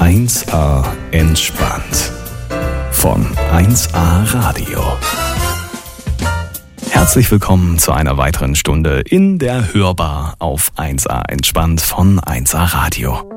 1A entspannt von 1A Radio. Herzlich willkommen zu einer weiteren Stunde in der Hörbar auf 1A entspannt von 1A Radio.